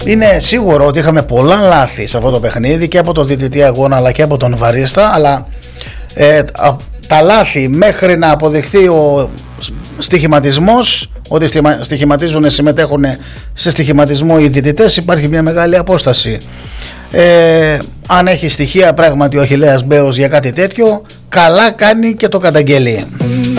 Είναι σίγουρο ότι είχαμε πολλά λάθη σε αυτό το παιχνίδι και από το διαιτητή αγώνα αλλά και από τον βαρίστα, αλλά τα λάθη μέχρι να αποδειχθεί ο στοιχηματισμός, ότι στοιχηματίζουν, συμμετέχουν σε στοιχηματισμό οι διαιτητές, υπάρχει μια μεγάλη απόσταση. Αν έχει στοιχεία πράγματι ο Αχιλλέας Μπέος για κάτι τέτοιο, καλά κάνει και το καταγγέλει.